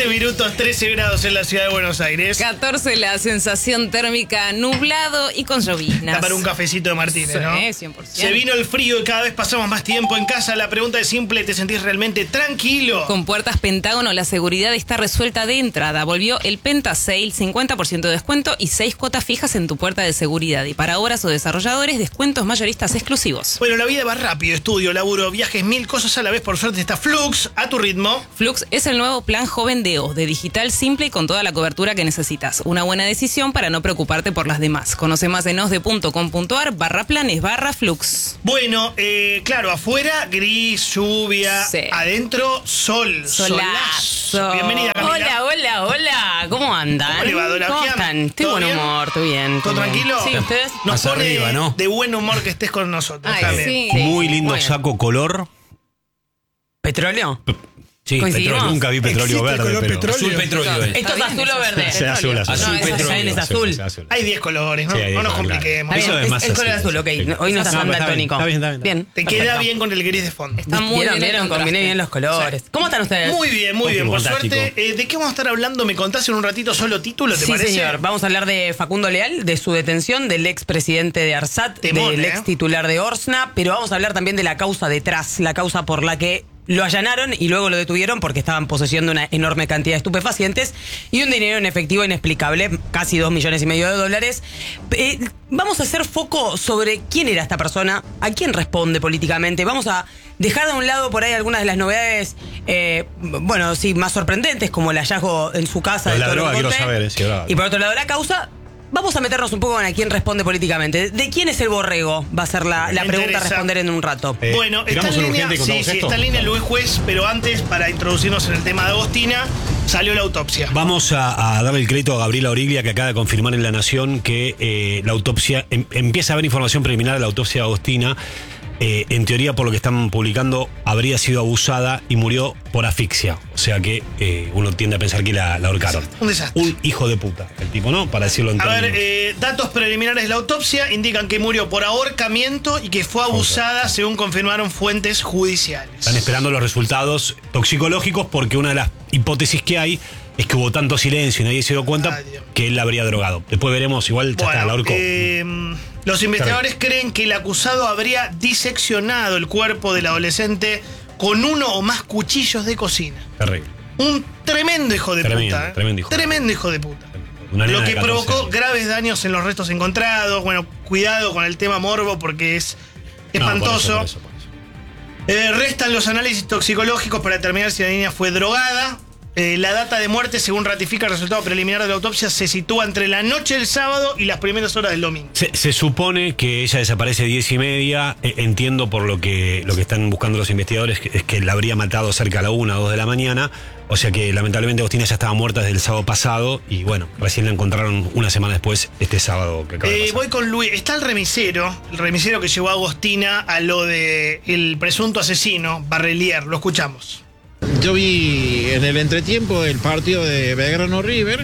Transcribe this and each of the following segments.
minutos, 13 grados en la ciudad de Buenos Aires. 14 la sensación térmica, nublado y con lloviznas. Está para un cafecito de Martínez, Sí, ¿no? 100%. Se vino el frío y cada vez pasamos más tiempo en casa. La pregunta es simple, ¿te sentís realmente tranquilo? Con Puertas Pentágono, la seguridad está resuelta de entrada. Volvió el Penta Sale, 50% de descuento y 6 cuotas fijas en tu puerta de seguridad. Y para obras o desarrolladores, descuentos mayoristas exclusivos. Bueno, la vida va rápido, estudio, laburo, viajes, 1000 cosas a la vez. Por suerte está Flux, a tu ritmo. Flux es el nuevo plan joven de O, de digital simple y con toda la cobertura que necesitas. Una buena decisión para no preocuparte por las demás. Conoce más en osde.com.ar/planes/Flux. Bueno, claro, afuera gris, lluvia, Sí. adentro sol, solazo. Bienvenida, Camila. Hola, ¿cómo andan? ¿Cómo le va, Dora? ¿Cómo ¿Qué están? anda? Estoy ¿Todo buen bien? humor, estoy bien. ¿Todo bien. tranquilo? Sí, ¿ustedes? Nos Más pone arriba, ¿no? de buen humor que estés con nosotros Ay, también. sí. Muy lindo Muy bien. saco color. ¿Petróleo? Sí, ¿Coincidimos? petróleo. Nunca vi petróleo ¿Existe verde, color pero petróleo? azul petróleo. ¿Esto es bien, azul o verde? Sí, azul. No, Azul es petróleo. azul. Hay 10 colores, ¿no? Sí, No hay nos 10 colores, compliquemos. claro. Está Eso bien, es más es color así. azul, ok. Sí. Hoy no estás No, tan está bien, daltónico. está bien. Bien. Te queda bien con el gris de fondo. Está muy bien. el ¿Vieron? contraste. Combiné bien los colores. ¿Cómo están ustedes? Muy bien, muy bien. Óptimo, Por fantástico. suerte, ¿de qué vamos a estar hablando? ¿Me contás en un ratito solo título, te Sí, parece? señor. Vamos a hablar de Facundo Leal, de su detención, del expresidente de ARSAT, Temón, del ¿eh? ex titular de Orsna, pero vamos a hablar también de la causa detrás, la causa por la que lo allanaron y luego lo detuvieron porque estaba en posesión de una enorme cantidad de estupefacientes y un dinero en efectivo inexplicable, casi $2,5 millones. Vamos a hacer foco sobre quién era esta persona, a quién responde políticamente. Vamos a dejar de un lado por ahí algunas de las novedades, bueno, sí, más sorprendentes, como el hallazgo en su casa. Lo de de la todo lo droga que quiero conté. saber, sí, droga. Y por otro lado, la causa. Vamos a meternos un poco en a quién responde políticamente. ¿De quién es el borrego? Va a ser la Me pregunta a interesa. responder en un rato. Bueno, está ¿tiramos en un línea, urgente y contamos sí, esto? está en línea Luis Juez, pero antes, para introducirnos en el tema de Agostina, salió la autopsia. Vamos a darle el crédito a Gabriela Origlia, que acaba de confirmar en La Nación que la autopsia, empieza a haber información preliminar de la autopsia de Agostina. En teoría, por lo que están publicando, habría sido abusada y murió por asfixia. O sea que uno tiende a pensar que la ahorcaron. Un desastre. Un hijo de puta, el tipo, ¿no? Para decirlo en A ver, términos. datos preliminares de la autopsia indican que murió por ahorcamiento y que fue abusada, según confirmaron fuentes judiciales. Están esperando los resultados toxicológicos porque una de las hipótesis que hay es que hubo tanto silencio y nadie se dio cuenta Ay, Dios. que él la habría drogado. Después veremos, igual ya está, la ahorcó. Los investigadores creen que el acusado habría diseccionado el cuerpo del adolescente con uno o más cuchillos de cocina. Terrible. Un tremendo hijo de Tremendo, puta. tremendo hijo. Tremendo hijo de puta. Una nena Lo de que 14 provocó años. graves daños en los restos encontrados. Bueno, cuidado con el tema morbo porque es No, espantoso. por eso. Restan los análisis toxicológicos para determinar si la niña fue drogada. La data de muerte, según ratifica el resultado preliminar de la autopsia, se sitúa entre la noche del sábado y las primeras horas del domingo. Se supone que ella desaparece 10:30. Entiendo por lo que están buscando los investigadores es que la habría matado cerca a la 1 o 2 de la mañana. O sea que lamentablemente Agostina ya estaba muerta desde el sábado pasado y bueno, recién la encontraron una semana después, este sábado que acaba de pasar. Voy con Luis. Está el remisero que llevó a Agostina a lo de el presunto asesino, Barrelier. Lo escuchamos. Yo vi en el entretiempo el partido de Belgrano River.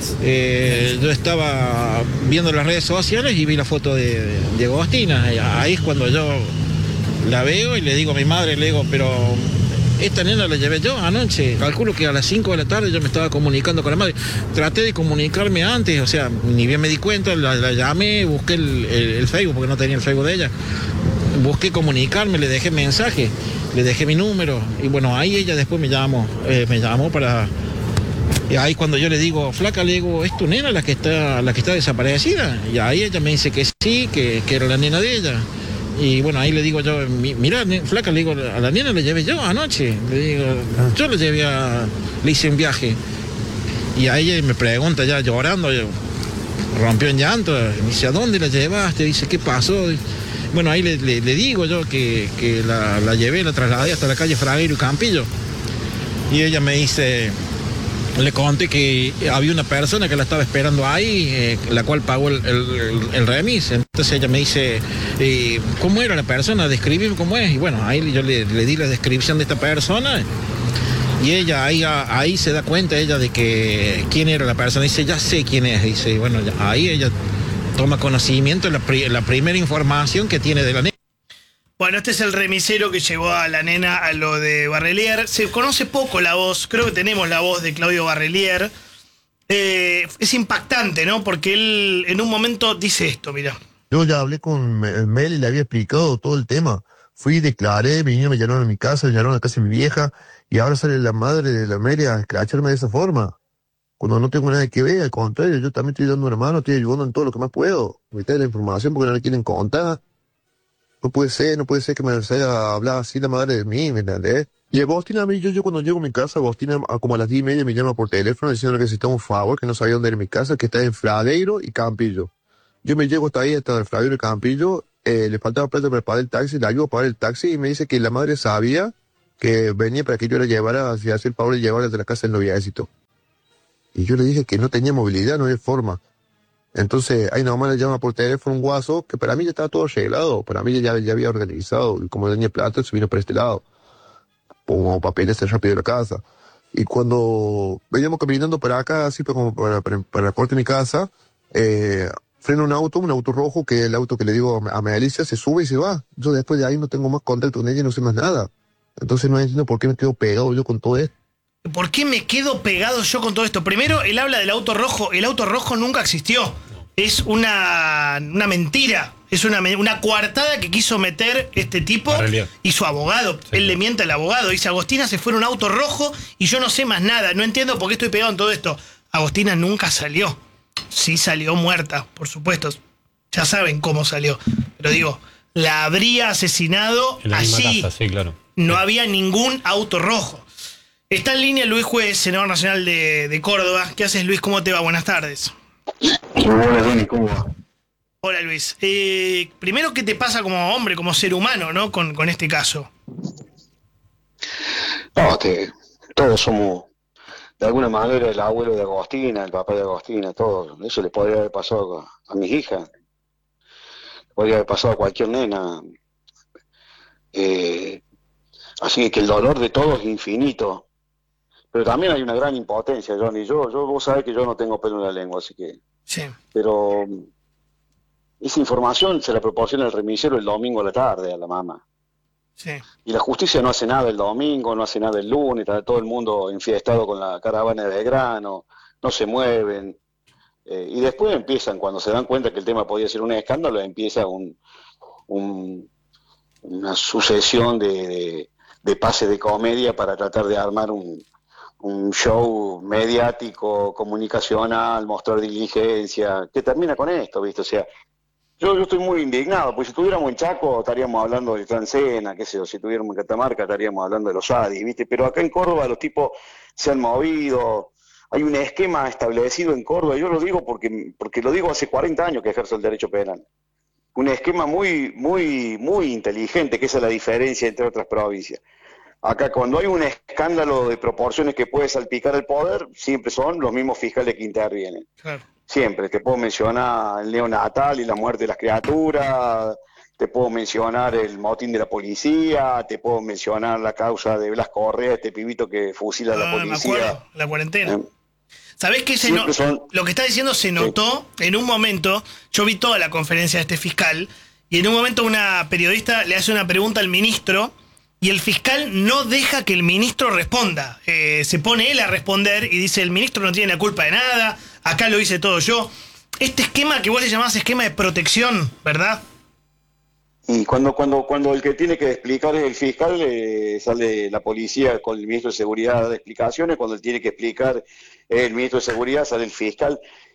Yo estaba viendo las redes sociales y vi la foto de Agostina. Ahí es cuando yo la veo y le digo a mi madre, le digo, pero esta nena la llevé yo anoche. Calculo que a las 5 de la tarde yo me estaba comunicando con la madre. Traté de comunicarme antes, o sea, ni bien me di cuenta, la llamé, busqué el Facebook porque no tenía el Facebook de ella. Busqué comunicarme, le dejé mensaje, le dejé mi número y bueno, ahí ella después me llamó para... Y ahí cuando yo le digo, flaca, le digo, ¿es tu nena la que está desaparecida? Y ahí ella me dice que sí, que era la nena de ella. Y bueno, ahí le digo yo, mirá, flaca, le digo, a la nena le llevé yo anoche. Le digo, yo le llevé le hice un viaje. Y ahí ella me pregunta ya llorando, rompió en llanto, me dice, ¿a dónde la llevaste? Dice, ¿qué pasó? Bueno, ahí le digo yo que la llevé, la trasladé hasta la calle Fragueiro y Campillo. Y ella me dice, le conté que había una persona que la estaba esperando ahí, la cual pagó el remis. Entonces ella me dice, ¿cómo era la persona? Describime cómo es. Y bueno, ahí yo le di la descripción de esta persona. Y ella ahí se da cuenta ella de que quién era la persona. Dice, ya sé quién es. Dice, bueno, ahí ella toma conocimiento de la primera información que tiene de la nena. Bueno, este es el remisero que llevó a la nena a lo de Barrelier. Se conoce poco la voz, creo que tenemos la voz de Claudio Barrelier. Es impactante, ¿no? Porque él en un momento dice esto, mirá. Yo ya hablé con Mel y le había explicado todo el tema. Fui, declaré, me llamaron a mi casa, me llamaron a la casa de mi vieja, y ahora sale la madre de la Mel a escracharme de esa forma. Cuando no tengo nada que ver, al contrario, yo también estoy dando una mano, estoy ayudando en todo lo que más puedo. Me trae la información porque no le quieren contar. No puede ser que me salga a hablar así la madre de mí, ¿me entendés? Y Agostina, a mí, yo cuando llego a mi casa, Agostina como a las 10:30 me llama por teléfono diciendo que necesitaba un favor, que no sabía dónde era mi casa, que está en Fradeiro y Campillo. Yo me llego hasta ahí, hasta el Fradeiro y Campillo, le faltaba plata para pagar el taxi, le ayudo a pagar el taxi y me dice que la madre sabía que venía para que yo la llevara, si hace el favor de llevarla de la casa del noviecito. Y yo le dije que no tenía movilidad, no había forma. Entonces, ahí nomás le llama por teléfono un guaso, que para mí ya estaba todo arreglado, para mí ya había organizado, y como tenía plata, se vino por este lado, como papeles rápido de la casa. Y cuando veníamos caminando para acá, así como para la puerta de mi casa, frena un auto rojo, que es el auto que le digo a Melissa, se sube y se va. Yo después de ahí no tengo más contacto con ella y no sé más nada. Entonces no entiendo por qué me quedo pegado yo con todo esto. ¿Por qué me quedo pegado yo con todo esto? Primero, él habla del auto rojo. El auto rojo nunca existió. Es una mentira. Es una coartada que quiso meter este tipo y su abogado. Sí. Él le miente al abogado. Dice, Agostina se fue en un auto rojo y yo no sé más nada. No entiendo por qué estoy pegado en todo esto. Agostina nunca salió. Sí salió muerta, por supuesto. Ya saben cómo salió. Pero digo, la habría asesinado en la allí. misma casa, sí, claro. No había ningún auto rojo. Está en línea Luis Juez, senador nacional de Córdoba. ¿Qué haces, Luis? ¿Cómo te va? Buenas tardes. Hola, Dani, ¿cómo va? Hola, Luis. Primero, ¿qué te pasa como hombre, como ser humano, ¿no? Con este caso. No, todos somos, de alguna manera, el abuelo de Agostina, el papá de Agostina, todo. Eso le podría haber pasado a mis hijas. Le podría haber pasado a cualquier nena. Así que el dolor de todos es infinito. Pero también hay una gran impotencia, Johnny. Vos sabés que yo no tengo pelo en la lengua, así que... Sí. Pero esa información se la proporciona el remisero el domingo a la tarde a la mamá. Sí. Y la justicia no hace nada el domingo, no hace nada el lunes, está todo el mundo enfiestado con la caravana de Belgrano, no se mueven. Y después empiezan, cuando se dan cuenta que el tema podía ser un escándalo, empieza una sucesión de pases de comedia para tratar de armar un show mediático, comunicacional, mostrar diligencia, que termina con esto, ¿viste? O sea, yo estoy muy indignado, porque si estuviéramos en Chaco estaríamos hablando del Transena, qué sé yo, si estuviéramos en Catamarca estaríamos hablando de los ADI, ¿viste? Pero acá en Córdoba los tipos se han movido, hay un esquema establecido en Córdoba, yo lo digo porque lo digo hace 40 años que ejerzo el derecho penal. Un esquema muy, muy, muy inteligente, que esa es la diferencia entre otras provincias. Acá cuando hay un escándalo de proporciones que puede salpicar el poder, siempre son los mismos fiscales que intervienen. Claro. Siempre, te puedo mencionar el neonatal y la muerte de las criaturas, te puedo mencionar el motín de la policía, te puedo mencionar la causa de Blas Correa, este pibito que fusila a la policía. Me acuerdo, la cuarentena. ¿Sabés qué? Lo que está diciendo se notó en un momento. Yo vi toda la conferencia de este fiscal y en un momento una periodista le hace una pregunta al ministro y el fiscal no deja que el ministro responda. Se pone él a responder y dice, el ministro no tiene la culpa de nada, acá lo hice todo yo. Este esquema que vos le llamás esquema de protección, ¿verdad? Y cuando el que tiene que explicar es el fiscal, sale la policía con el ministro de Seguridad de explicaciones, cuando él tiene que explicar el ministro de Seguridad, sale el fiscal.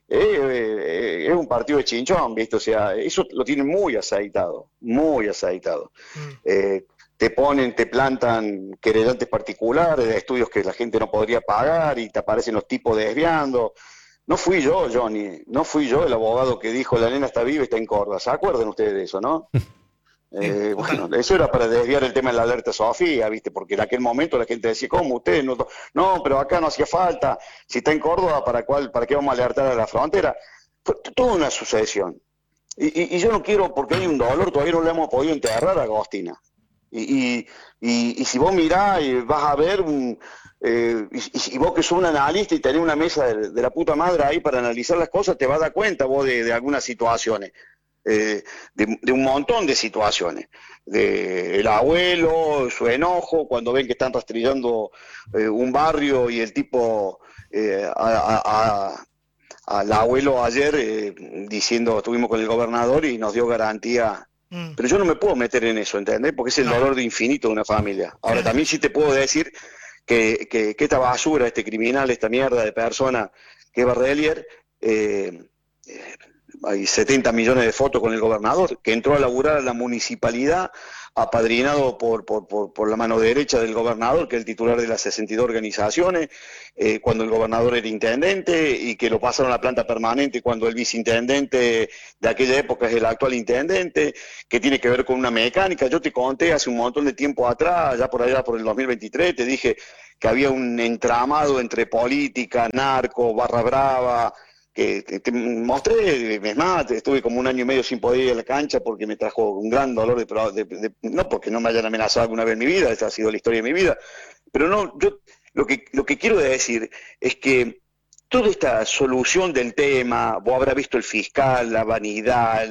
Es un partido de chinchón, ¿viste? O sea, eso lo tienen muy aceitado, muy aceitado. Te plantan querellantes particulares de estudios que la gente no podría pagar y te aparecen los tipos desviando. No fui yo, Johnny, no fui yo el abogado que dijo la nena está viva y está en Córdoba. ¿Se acuerdan ustedes de eso, no? Bueno, eso era para desviar el tema de la alerta Sofía, ¿viste? Porque en aquel momento la gente decía, ¿cómo ustedes no? No, pero acá no hacía falta. Si está en Córdoba, ¿para qué vamos a alertar a la frontera? Fue toda una sucesión. Y yo no quiero, porque hay un dolor, todavía no le hemos podido enterrar a Agostina. Y si vos mirás y vas a ver, y vos que sos un analista y tenés una mesa de la puta madre ahí para analizar las cosas, te vas a dar cuenta vos de algunas situaciones, de un montón de situaciones. el abuelo, su enojo, cuando ven que están rastrillando un barrio y el tipo al abuelo ayer diciendo, estuvimos con el gobernador y nos dio garantía. Pero yo no me puedo meter en eso, ¿entendés? Porque es el dolor de infinito de una familia. Ahora, también sí te puedo decir que esta basura, este criminal, esta mierda de persona que es Barrelier, hay 70 millones de fotos con el gobernador, que entró a laburar a la municipalidad, apadrinado por la mano derecha del gobernador, que es el titular de las 62 organizaciones, cuando el gobernador era intendente, y que lo pasaron a la planta permanente cuando el viceintendente de aquella época es el actual intendente, que tiene que ver con una mecánica. Yo te conté hace un montón de tiempo atrás, ya por allá por el 2023, te dije que había un entramado entre política, narco, barra brava, que te mostré. Es más, estuve como 1 año y medio sin poder ir a la cancha porque me trajo un gran dolor no porque no me hayan amenazado alguna vez en mi vida, esta ha sido la historia de mi vida, pero no, yo lo que quiero decir es que toda esta solución del tema, vos habrás visto el fiscal, la vanidad,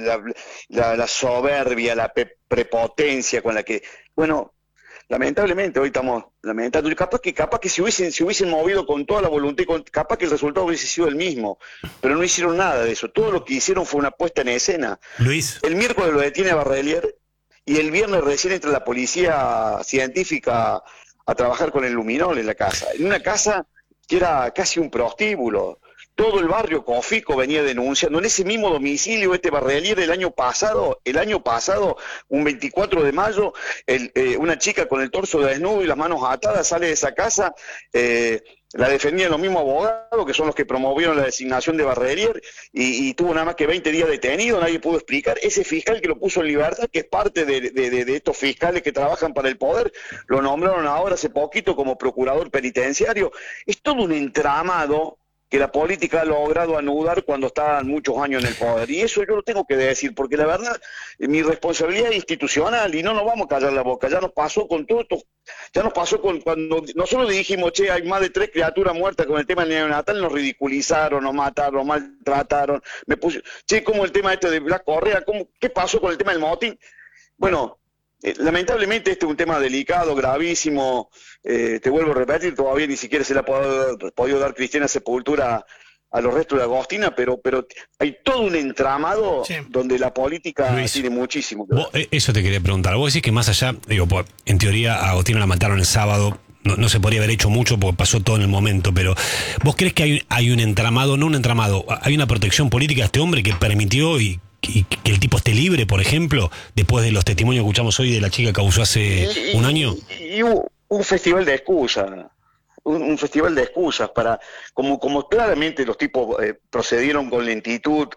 la soberbia, la prepotencia con la que, bueno, lamentablemente hoy estamos lamentando, capaz que si hubiesen movido con toda la voluntad, capaz que el resultado hubiese sido el mismo, pero no hicieron nada de eso. Todo lo que hicieron fue una puesta en escena. Luis. El miércoles lo detiene a Barrelier y el viernes recién entra la policía científica a trabajar con el luminol en la casa, en una casa que era casi un prostíbulo. Todo el barrio Cofico venía denunciando. En ese mismo domicilio, este Barrelier, el año pasado, un 24 de mayo, una chica con el torso desnudo y las manos atadas sale de esa casa. La defendían los mismos abogados, que son los que promovieron la designación de Barrelier, y tuvo nada más que 20 días detenido. Nadie pudo explicar. Ese fiscal que lo puso en libertad, que es parte de estos fiscales que trabajan para el poder, lo nombraron ahora hace poquito como procurador penitenciario. Es todo un entramado que la política ha logrado anudar cuando estaban muchos años en el poder. Y eso yo lo tengo que decir, porque la verdad, mi responsabilidad es institucional y no nos vamos a callar la boca. Ya nos pasó con todo esto, ya nos pasó cuando nosotros dijimos, che, hay más de 3 criaturas muertas con el tema neonatal, nos ridiculizaron, nos mataron, nos maltrataron. Che, como el tema este de Blas Correa, ¿qué pasó con el tema del motín? Bueno, lamentablemente este es un tema delicado, gravísimo. Te vuelvo a repetir, todavía ni siquiera se le ha podido dar cristiana sepultura a los restos de Agostina, pero hay todo un entramado donde la política Luis, tiene muchísimo que ver. Eso te quería preguntar. Vos decís que más allá, en teoría a Agostina la mataron el sábado, no se podría haber hecho mucho porque pasó todo en el momento, pero ¿vos crees que hay un entramado, no un entramado, hay una protección política a este hombre que permitió y que el tipo esté libre, por ejemplo, después de los testimonios que escuchamos hoy de la chica que abusó hace un año? Y hubo un festival de excusas, un festival de excusas para, como claramente los tipos procedieron con lentitud,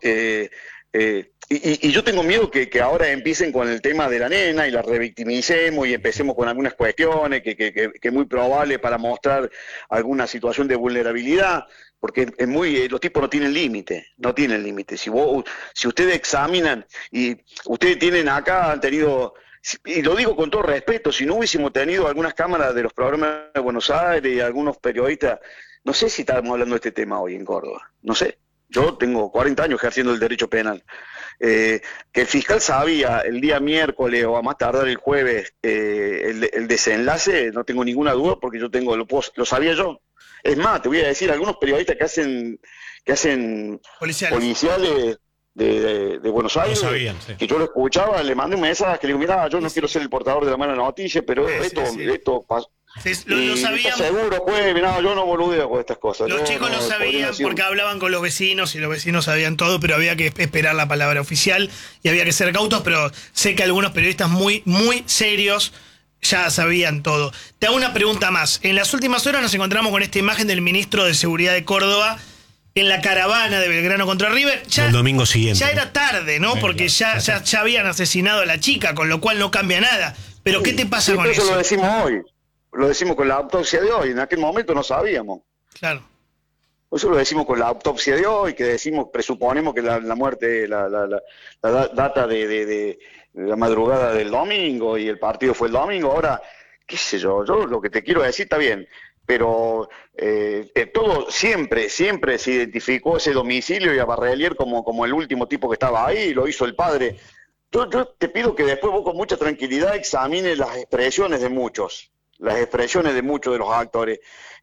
y yo tengo miedo que ahora empiecen con el tema de la nena y la revictimicemos y empecemos con algunas cuestiones que es muy probable para mostrar alguna situación de vulnerabilidad, porque los tipos no tienen límite. Si ustedes examinan, y ustedes han tenido, y lo digo con todo respeto, si no hubiésemos tenido algunas cámaras de los programas de Buenos Aires y algunos periodistas, no sé si estábamos hablando de este tema hoy en Córdoba, no sé. Yo tengo 40 años ejerciendo el derecho penal. Que el fiscal sabía el día miércoles o a más tardar el jueves el desenlace, no tengo ninguna duda, porque lo sabía yo. Es más, te voy a decir, algunos periodistas que hacen policiales de Buenos Aires, sabían, sí. Que yo lo escuchaba, le mandé un mensaje que le digo, mira, yo no quiero ser el portador de la mala noticia, pero esto pasó. Sí, lo sabían. Seguro, pues, no, yo no boludeo con estas cosas. Los chicos lo sabían porque hablaban con los vecinos y los vecinos sabían todo, pero había que esperar la palabra oficial y había que ser cautos, pero sé que algunos periodistas muy, muy serios ya sabían todo. Te hago una pregunta más. En las últimas horas nos encontramos con esta imagen del ministro de Seguridad de Córdoba en la caravana de Belgrano contra River. El domingo siguiente. Ya era tarde, ¿no? Porque ya habían asesinado a la chica, con lo cual no cambia nada. Pero ¿qué te pasa con eso? Lo decimos hoy. Lo decimos con la autopsia de hoy, en aquel momento no sabíamos. Claro. Eso lo decimos con la autopsia de hoy, que presuponemos que la muerte, la data de la madrugada del domingo y el partido fue el domingo. Ahora, qué sé yo lo que te quiero decir está bien, pero todo siempre se identificó ese domicilio y a Barrelier como el último tipo que estaba ahí, lo hizo el padre. Yo te pido que después vos con mucha tranquilidad examines las expresiones de muchos de los actores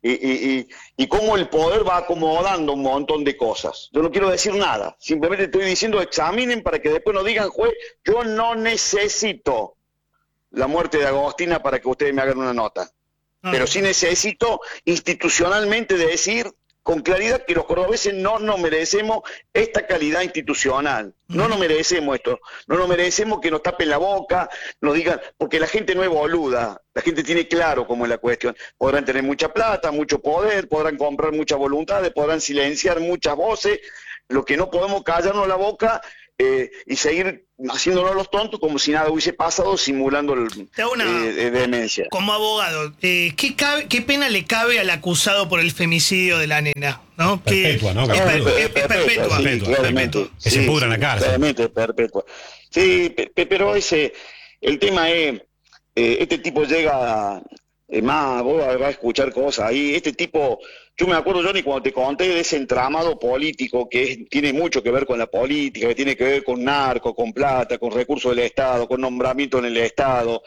y cómo el poder va acomodando un montón de cosas. Yo no quiero decir nada, simplemente estoy diciendo examinen para que después no digan, juez, yo no necesito la muerte de Agostina para que ustedes me hagan una nota, pero sí necesito institucionalmente decir con claridad que los cordobeses no nos merecemos esta calidad institucional, no nos merecemos esto, no nos merecemos que nos tapen la boca, nos digan, porque la gente no es boluda, la gente tiene claro cómo es la cuestión, podrán tener mucha plata, mucho poder, podrán comprar muchas voluntades, podrán silenciar muchas voces, lo que no podemos callarnos la boca y seguir haciéndonos los tontos como si nada hubiese pasado, simulando demencia. Como abogado, ¿qué pena le cabe al acusado por el femicidio de la nena? ¿No? Perpetua, ¿no? Es perpetua. Sí, claramente. Que se pudra en la cárcel. Claramente perpetua. Sí, pero el tema es, este tipo llega más, vos vas a escuchar cosas ahí, este tipo, yo me acuerdo, Johnny, cuando te conté de ese entramado político que tiene mucho que ver con la política, que tiene que ver con narco, con plata, con recursos del Estado, con nombramiento en el Estado,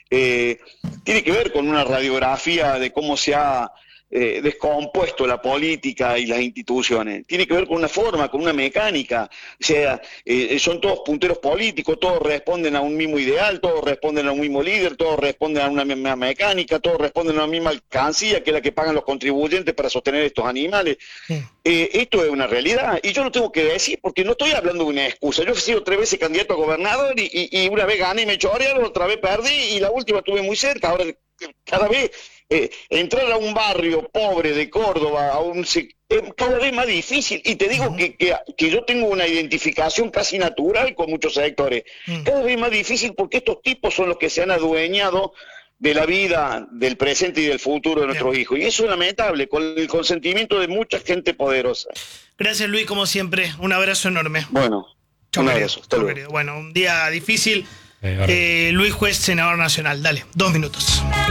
tiene que ver con una radiografía de cómo se ha descompuesto la política y las instituciones, tiene que ver con una forma, con una mecánica, o sea, son todos punteros políticos, todos responden a un mismo ideal, todos responden a un mismo líder, todos responden a una misma mecánica, todos responden a una misma alcancía que es la que pagan los contribuyentes para sostener estos animales. Esto es una realidad y yo lo tengo que decir porque no estoy hablando de una excusa. Yo he sido 3 veces candidato a gobernador y una vez gané y me chorearon, otra vez perdí y la última estuve muy cerca. Ahora cada vez entrar a un barrio pobre de Córdoba cada vez más difícil, y te digo que yo tengo una identificación casi natural con muchos sectores, cada vez más difícil porque estos tipos son los que se han adueñado de la vida, del presente y del futuro de nuestros hijos, y eso es lamentable, con el consentimiento de mucha gente poderosa. Gracias, Luis, como siempre, un abrazo enorme. Bueno, un abrazo, hasta luego. Bueno, un día difícil. Luis Juez, senador nacional, dale, 2 minutos.